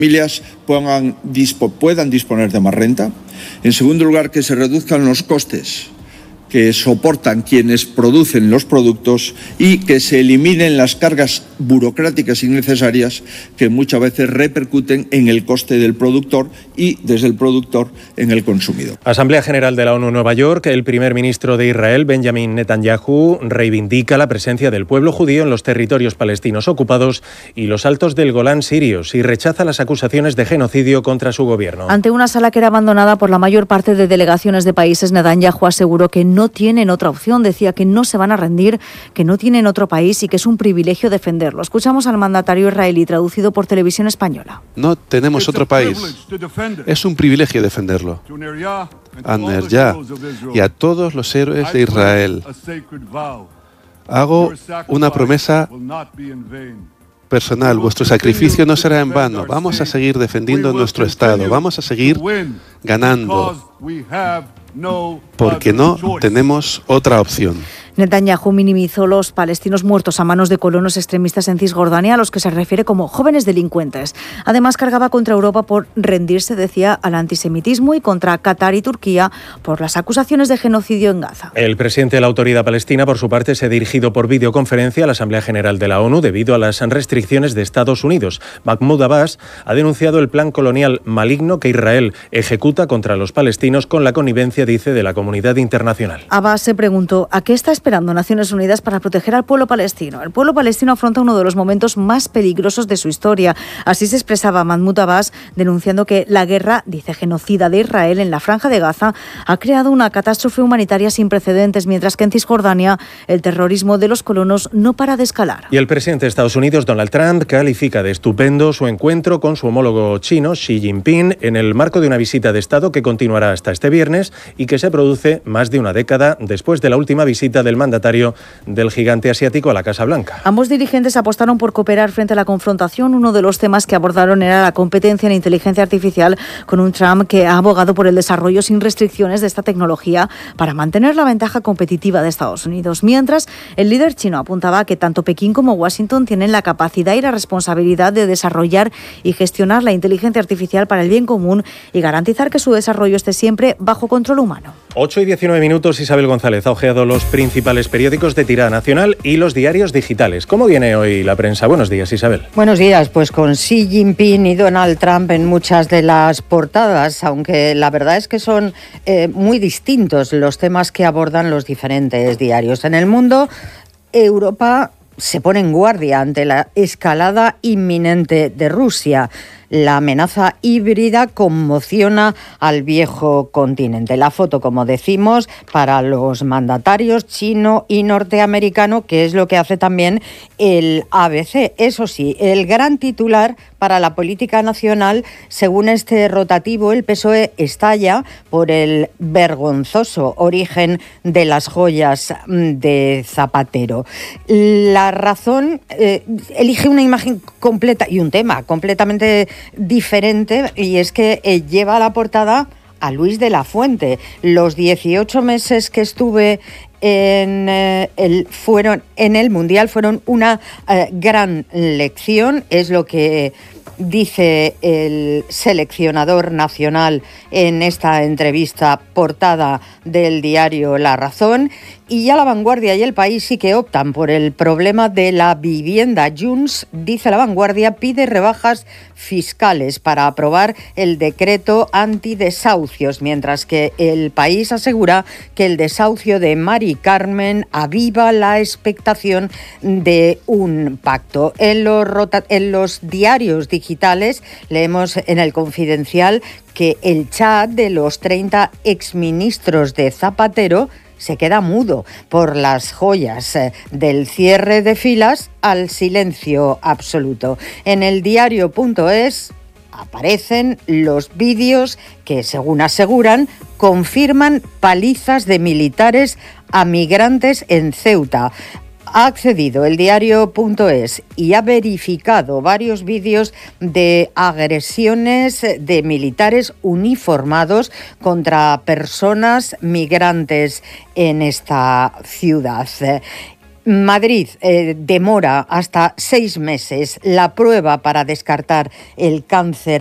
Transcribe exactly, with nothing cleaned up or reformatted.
familias puedan, dispo, puedan disponer de más renta. En segundo lugar, que se reduzcan los costes que soportan quienes producen los productos y que se eliminen las cargas burocráticas innecesarias que muchas veces repercuten en el coste del productor y desde el productor en el consumidor. Asamblea General de la ONU en Nueva York. El primer ministro de Israel, Benjamin Netanyahu, reivindica la presencia del pueblo judío en los territorios palestinos ocupados y los altos del Golán sirios y rechaza las acusaciones de genocidio contra su gobierno. Ante una sala que era abandonada por la mayor parte de delegaciones de países, Netanyahu aseguró que no tienen otra opción. Decía que no se van a rendir, que no tienen otro país y que es un privilegio defenderlo. Escuchamos al mandatario israelí, traducido por Televisión Española. No tenemos otro país. Es un privilegio defenderlo. A Nerja y a todos los héroes de Israel. Hago una promesa personal. Vuestro sacrificio no será en vano. Vamos a seguir defendiendo nuestro Estado. Vamos a seguir ganando. Porque no tenemos otra opción. Netanyahu minimizó los palestinos muertos a manos de colonos extremistas en Cisjordania, a los que se refiere como jóvenes delincuentes. Además, cargaba contra Europa por rendirse, decía, al antisemitismo y contra Qatar y Turquía por las acusaciones de genocidio en Gaza. El presidente de la Autoridad Palestina, por su parte, se ha dirigido por videoconferencia a la Asamblea General de la ONU debido a las restricciones de Estados Unidos. Mahmoud Abbas ha denunciado el plan colonial maligno que Israel ejecuta contra los palestinos con la connivencia, dice, de la comunidad internacional. Abbas se preguntó a qué está esperando Naciones Unidas para proteger al pueblo palestino. El pueblo palestino afronta uno de los momentos más peligrosos de su historia. Así se expresaba Mahmoud Abbas, denunciando que la guerra, dice, genocida de Israel en la Franja de Gaza ha creado una catástrofe humanitaria sin precedentes, mientras que en Cisjordania el terrorismo de los colonos no para de escalar. Y el presidente de Estados Unidos, Donald Trump, califica de estupendo su encuentro con su homólogo chino, Xi Jinping, en el marco de una visita de Estado que continuará hasta este viernes y que se produce más de una década después de la última visita del mandatario del gigante asiático a la Casa Blanca. Ambos dirigentes apostaron por cooperar frente a la confrontación. Uno de los temas que abordaron era la competencia en inteligencia artificial, con un Trump que ha abogado por el desarrollo sin restricciones de esta tecnología para mantener la ventaja competitiva de Estados Unidos. Mientras, el líder chino apuntaba a que tanto Pekín como Washington tienen la capacidad y la responsabilidad de desarrollar y gestionar la inteligencia artificial para el bien común y garantizar que su desarrollo esté siempre bajo control humano. ocho y diecinueve minutos. Isabel González ha ojeado los principales periódicos de tirada nacional y los diarios digitales. ¿Cómo viene hoy la prensa? Buenos días, Isabel. Buenos días, pues con Xi Jinping y Donald Trump en muchas de las portadas, aunque la verdad es que son eh, muy distintos los temas que abordan los diferentes diarios. En El Mundo, Europa se pone en guardia ante la escalada inminente de Rusia. La amenaza híbrida conmociona al viejo continente. La foto, como decimos, para los mandatarios chino y norteamericano, que es lo que hace también el A B C. Eso sí, el gran titular para la política nacional, según este rotativo, el P S O E estalla por el vergonzoso origen de las joyas de Zapatero. La Razón eh, elige una imagen completa y un tema completamente diferente, y es que eh, lleva a la portada a Luis de la Fuente. Los dieciocho meses que estuve en, eh, el, fueron, en el Mundial fueron una eh, gran lección, es lo que dice el seleccionador nacional en esta entrevista portada del diario La Razón. Y ya La Vanguardia y El País sí que optan por el problema de la vivienda. Junts, dice La Vanguardia, pide rebajas fiscales para aprobar el decreto antidesahucios, mientras que El País asegura que el desahucio de Mari Carmen aviva la expectación de un pacto. En los, rota- en los diarios digitales leemos en El Confidencial que el chat de los treinta exministros de Zapatero se queda mudo por las joyas del cierre de filas al silencio absoluto. En el diario.es aparecen los vídeos que, según aseguran, confirman palizas de militares a migrantes en Ceuta. Ha accedido el diario.es y ha verificado varios vídeos de agresiones de militares uniformados contra personas migrantes en esta ciudad. Madrid eh, demora hasta seis meses la prueba para descartar el cáncer